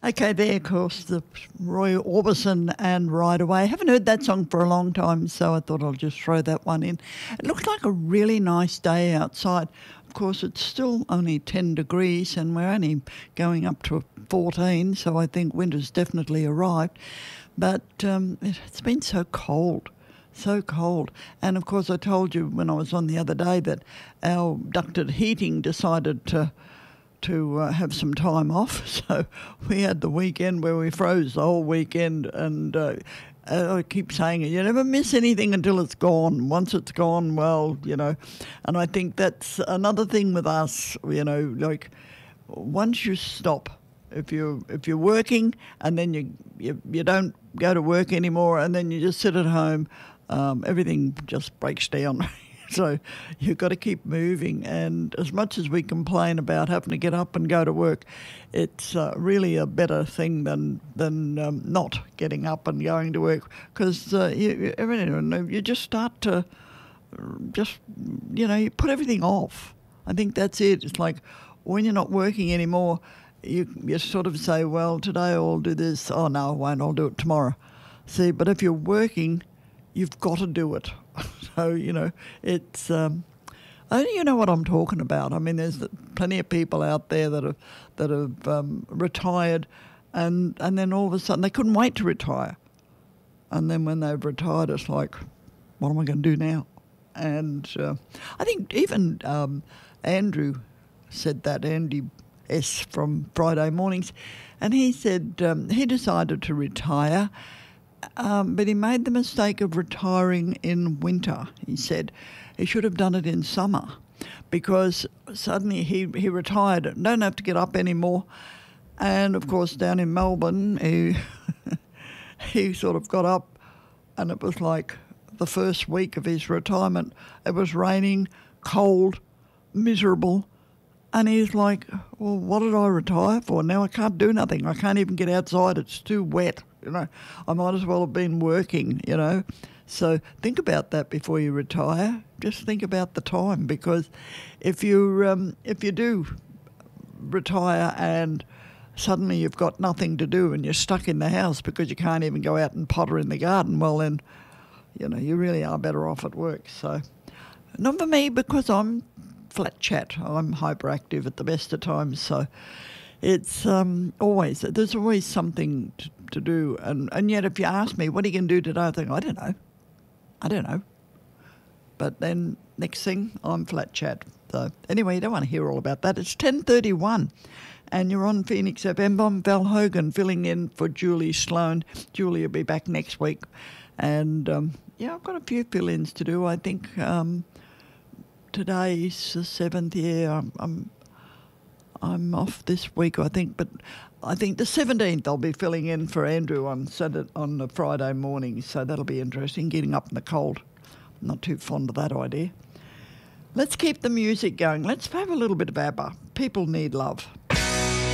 Okay, there, of course, the Roy Orbison and Ride Away. Haven't heard that song for a long time, so I thought I'll just throw that one in. It looked like a really nice day outside. Of course, it's still only 10 degrees and we're only going up to 14, so I think winter's definitely arrived. But it's been so cold. So cold. And of course, I told you when I was on the other day that our ducted heating decided to have some time off. So we had the weekend where we froze the whole weekend, and I keep saying it, you never miss anything until it's gone. Once it's gone, well, and I think that's another thing with us, like once you stop, if you're working and then you don't go to work anymore and then you just sit at home, everything just breaks down. So you've got to keep moving, and as much as we complain about having to get up and go to work, it's really a better thing than not getting up and going to work, because you just start to you put everything off. I think that's it. It's like when you're not working anymore, you sort of say, well, today I'll do this. Oh, no, I won't. I'll do it tomorrow. See, but if you're working, you've got to do it. So, it's, you know what I'm talking about. I mean, there's plenty of people out there that have retired and then all of a sudden they couldn't wait to retire. And then when they've retired, it's like, what am I going to do now? And I think even Andrew said that, Andy S. from Friday Mornings, and he said he decided to retire. But he made the mistake of retiring in winter. He said he should have done it in summer, because suddenly he retired, don't have to get up anymore. And of course down in Melbourne, he sort of got up and it was like the first week of his retirement. It was raining, cold, miserable. And he's like, well, what did I retire for? Now I can't do nothing. I can't even get outside. It's too wet. I might as well have been working, So think about that before you retire. Just think about the time, because if you do retire and suddenly you've got nothing to do and you're stuck in the house because you can't even go out and potter in the garden, well then, you really are better off at work. So not for me, because I'm flat chat. I'm hyperactive at the best of times, so it's there's always something to do, and yet if you ask me, what are you going to do today, I think, I don't know. But then next thing, I'm flat chat. So anyway, you don't want to hear all about that. It's 10:31 and you're on Phoenix FM. I'm Val Hogan filling in for Julie Sloan. Julie will be back next week, and I've got a few fill-ins to do. I think today's the 7th. Yeah, I'm off this week, I think, but I think the 17th I'll be filling in for Andrew on the Friday morning, so that'll be interesting, getting up in the cold. I'm not too fond of that idea. Let's keep the music going. Let's have a little bit of ABBA. People Need Love.